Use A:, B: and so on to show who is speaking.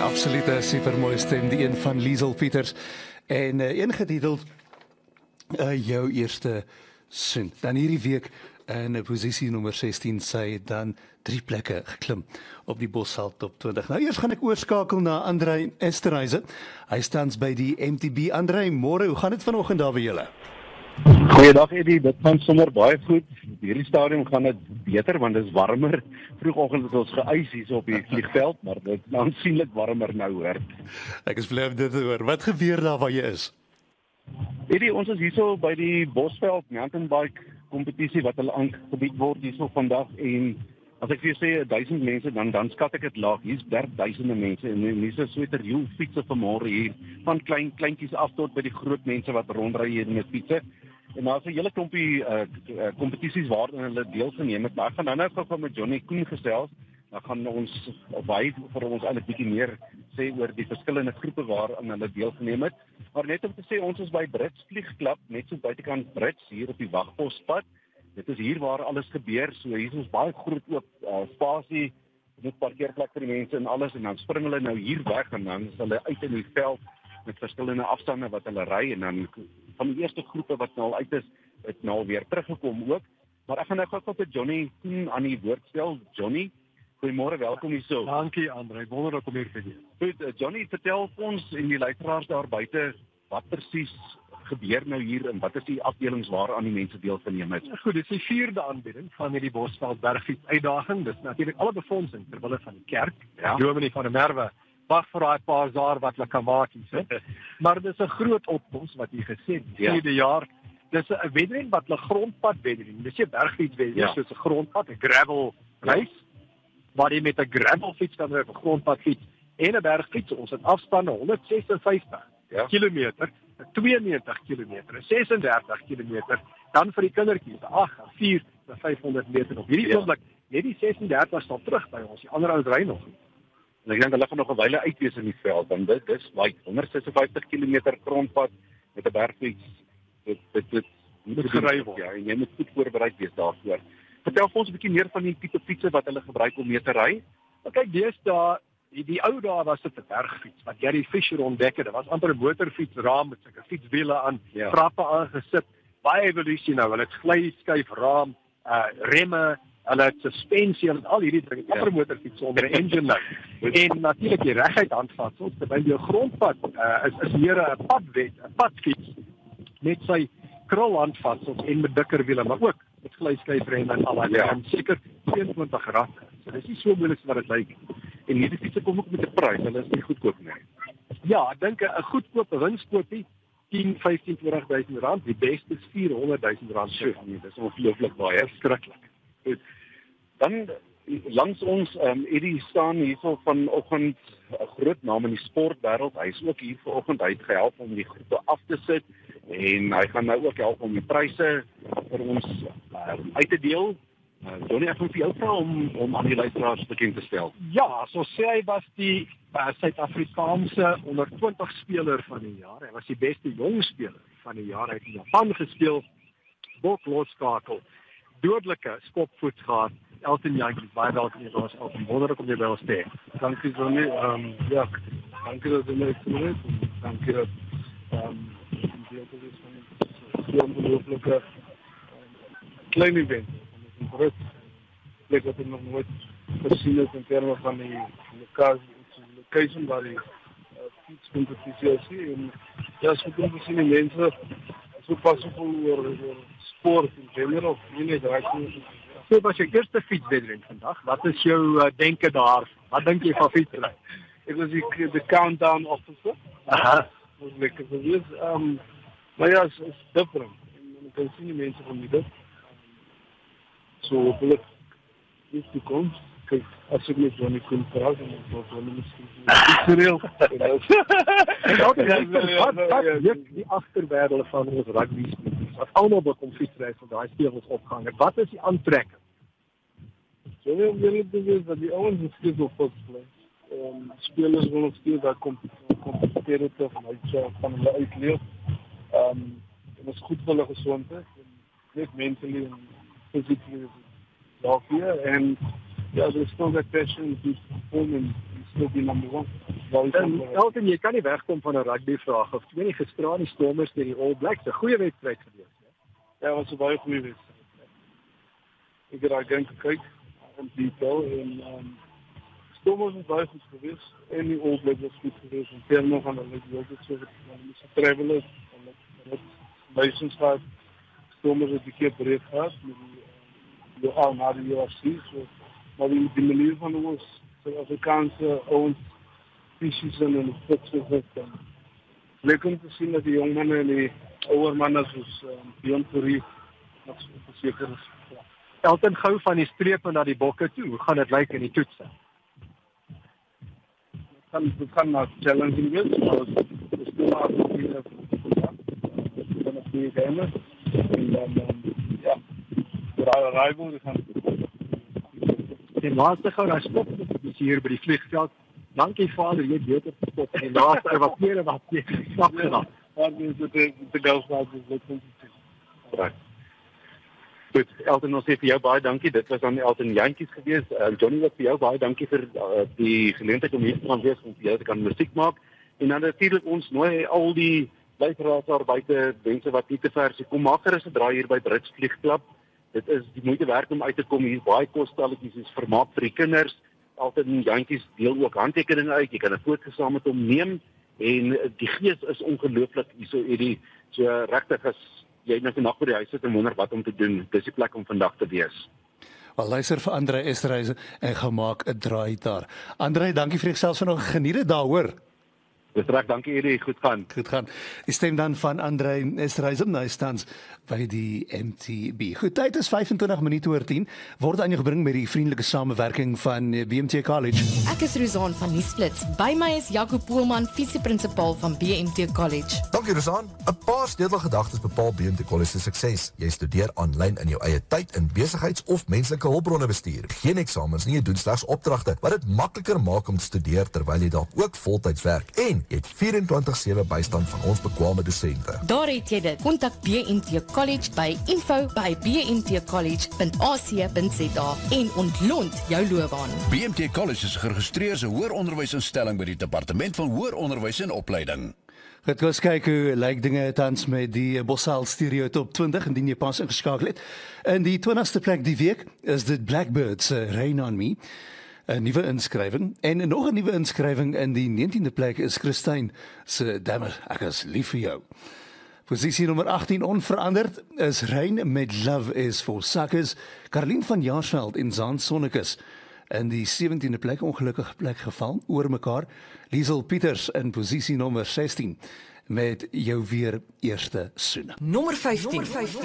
A: Absolute supermooi stem, die een van Liesel Pieters. En een getiteld Jou Eerste Soen. Dan hierdie week in posisie nommer 16 sy dan 3 plekke geklim op die Bosveld Top 20. Nou eers gaan ek oorskakel na Andrei Esterhuizen. Hy staans by die MTB. Andrei, môre, hoe gaan dit vanoggend daar by julle?
B: Goeiedag Eddie, dit gaan sommer baie goed. Op hierdie stadium gaan dit beter want dit is warmer. Vroegoggend het ons geëis hier op die vliegveld, maar dit is aansienlik warmer nou hoor.
A: Ek is bly om dit te hoor. Wat gebeur daar waar jy is?
B: Eddie, ons is hierso by die Bosveld mountainbike kompetisie wat hulle aangebied word hierso vandag en as ek vir jou sê 1000 mense dan skat ek dit laag. Hier's 3000 mense en hier's 'n sweterjoel fietsse vanmôre hier van kleintjies af tot by die groot mense wat rondry hier met fietsse. En daar's 'n hele klompie kompetisies waarin hulle deelgeneem het. Maar ek gaan nou gou met Johnny Koen gesels. Dan gaan ons baie vir ons eintlik bietjie meer sê oor die verskillende groepe waarin hulle deelgeneem het. Maar net om te sê ons is by Brits Vliegklub, net so buitekant Brits hier op die Wagpospad. Dit is hier waar alles gebeur. So hier is ons baie groot oop spasie, met parkeerplek vir die mense en alles en dan spring hulle nou hier weg en dan is hulle uit in die veld met verskillende afstande wat hulle ry en dan van die eerste groepe wat nou al uit is, het nou weer teruggekom ook. Maar ek gaan nou gou vir Johnny Koen aan die woord stel. Johnny, goeiemôre, welkom hierso.
C: Dankie Andrei, wonderlik om hier te wees.
B: Goed, Johnny, vertel vir ons en die luisteraars daar buite wat presies gebeur nou hier en wat is die afdelings waaraan die mense deelgeneem het?
C: Goed, dit is die 4de aanbieding van hierdie Bosveld bergfiets uitdaging. Dis natuurlik alle befondsing ter wille van die kerk.
B: Ja.
C: Dominee van der Merwe wag vir daai paar jaar wat hulle kan maak hier. Maar dis 'n groot opkoms wat jy gesê het, 4de jaar. Dis 'n wedren wat hulle grondpad wedren. Dis 'n bergfiets wedren, soos 'n grondpad, 'n gravel reis waar jy met 'n gravelfiets kan op 'n grondpad fiets en 'n bergfiets. Ons het afstande 156 kilometer, 92 kilometer, 36 kilometer, dan vir die kindertjies 8, 4, 500 meter op hierdie oomblik. Net die 36 staan terug by ons, die ander ouens ry nog.
B: En ek dink hulle gaan nog 'n wyle uitwees in die veld, want dit is like 156 km grondpad met 'n bergfiets. Dit moet gery word. Ja, en jy moet goed voorberei wees daarvoor. Vertel vir ons 'n bietjie meer van die tipe fietsse wat hulle gebruik om mee te ry.
C: Kyk, deesdae die ou dae was dit 'n bergfiets wat Gary Fisher ontdek het. Dit was amper 'n motorfietsraam met sulke fietswiele aan, trappe aangesit. Baie evolusie nou. Hulle het glyskyfraam, remme, hulle het suspensie en al hierdie dinge. Amper 'n motorfiets sonder 'n engine nou. En natuurlik die reguit handvatsels terwyl jou grondpad is meer 'n padfiets met sy krulhandvatsels en met dikker wiele, maar ook met glyskyfremme en al daai. Seker 22 ratte. So dis nie so moeilik wat dit lyk.
B: En hierdie fietsse kom ook met 'n prys, hulle is nie goedkoop nie.
C: Ja, ek dink 'n goedkope winskoopie 10, 15, 20.000 rand, die beste is 400.000 rand.
B: So, nee, dis ongelooflik baie.
C: Skrikkelik.
B: Goed. Dan langs ons Eddie staan hierso vanoggend 'n groot naam in die sportwêreld. Hy is ook hier vanoggend uitgehelp om die groepe af te sit en hy gaan nou ook help om die pryse vir ons uit te deel. Johnny, ek wil vir jou vra om aan die luisteraars bekend te stel.
C: Ja, so sê hy was die Suid-Afrikaanse onder 20 speler van die jaar. Hy was die beste jong speler van die jaar. Hy het in Japan gespeel, bok loskakel, dodelike skopvoet gehad. Elton Jantjies, baie welkom hier by ons. Wonderlik om jy by ons te hê.
D: Dankie Johnny. Ja, dankie dat jy my uitgenooi het. Dankie dat deel te wees van die ongelooflike klein event. Een groot plek wat ik nog nooit gezien heb in termen van die location waar die fietscompetitie is. En ja, het is goed om te zien die mensen zo passen voor sport in general.
C: So was jou eerste fietswedren vandag. Wat is jou denke daar? Wat dink jy van fietsry?
D: Ik was de countdown officer.
C: Aha.
D: Dat was lekker geweest. Maar ja, het is different. En ik kan zien die mensen van die dit. So hopelijk is de toekomst. Kijk, als ik met Johnny Koen praat, dan zal Johnny misschien Israël.
C: Wat die achterwaarde van ons rugby spelers? Wat allemaal bekom fietsry van daai spelers opgehangen. Wat is die aantrekking?
D: Johnny om eerlijk te wees dat die ouwens nog steeds op ons blijven. Spelers wil nog steeds daar competeren van hulle uitleef. Het is goed voor hulle gezondheid. Net mentally en physically daarvoor. En yeah, there's still that passion to perform and still be number one.
C: Elton, jy kan nie wegkom van 'n rugby vraag of jy nie gisteraan die Stormers teen die All Blacks 'n goeie wedstryd gewees.
D: Ja, was 'n baie goeie wedstryd. Ek het daai game gekyk in detail en Stormers was baie goed geweest en die All Blacks was goed geweest en terme van hulle het so travelers en dit license gehad. Stormers het 'n keer breek gehad met die na die UFC, so maar die manier van ons Suid-Afrikaanse ouens fisies en fitness het lekker om te sien dat die jong manne en die ouer manne soos Dion Fourie nog seker is. Ja.
C: Elton, gou van die strepe na die bokke toe, hoe gaan dit lyk in die toetse?
D: Dit kan maar challenging wees, maar het is toen maar die game en dan ja, de rival die gaan.
C: En laaste gou, daar stop dit hier by die vliegveld. Dankie Vader, jy het beter gespot. En laaste evakueer wat jy stap gedaan.
D: Maar dit die girls nou is lekker.
B: Right. Goed, Elton, ons sê vir jou baie dankie. Dit was dan Elton Jantjies gewees. Johnny, wat vir jou baie dankie vir die geleentheid om hier te kan wees, om vir jou te kan musiek maak. En dan natuurlik ons nooi al die luisteraars daar buite, mense wat nie te ver is. Kom maak gerus 'n draai hier by Brits Vliegklub. Dit is die moeite werd om uit te kom. Hier baie kosstelletjies, is vermaak vir die kinders. Elton Jantjies deel ook handtekeninge uit. Jy kan 'n foto saam met hom neem en die gees is ongelooflik hierso hierdie so regtig as jy net vandag by die huis sit en wonder wat om te doen. Dis die plek om vandag te wees.
A: Wel, luister vir Andre Esterhuizen en gemaak 'n draai daar. Andre, dankie vir jouself vanoggend. Geniet dit daar, hoor.
B: Dis reg, dankie Eddie, goed gaan.
A: Goed gaan. Die stem dan van Andre Esterhuizen, nou tans by die MTB. Goed, tyd is 25 minute oor 10, word aan jou gebring met die vriendelike samewerking van BMT College.
E: Ek is Rosan van Nuusflits. By my is Jaco Poelman, visieprinsipal van BMT College.
F: Dankie Rosan. 'n Paar sleutelgedagtes bepaal BMT College se sukses. Jy studeer aanlyn in jou eie tyd in besigheids- of menslike hulpbronne bestuur. Geen eksamens nie, jy doen slegs opdragte, wat dit makliker maak om te studeer terwyl jy dalk ook voltyds werk. En jy het 24/7 bystand van ons bekwame dosente.
E: Daar het jy dit. Kontak BMT College by info@bmtcollege.ac.za en ontlont jou loopbaan.
G: BMT College is 'n geregistreerde hoëronderwysinstelling by die Departement van Hoër Onderwys en Opleiding.
A: Goed, ons kyk hoe lyk dinge tans met die Bosal Stereo Top 20 indien jy pas ingeskakel het. In die 20ste plek die week is dit Blackbirds Rain on Me. 'n Nuwe inskrywing en nog 'n nuwe inskrywing in die 19de plek is Christine se Dammer, ek is lief vir jou. Posisie nommer 18 onveranderd is Rein met Love is for Suckers. Caroline van Jaarsveld en Zaan Sonnekus in die 17de plek, ongelukkige plek geval oor mekaar. Liesel Pieters in posisie nommer 16 met jou weer eerste soene.
H: Nommer 15.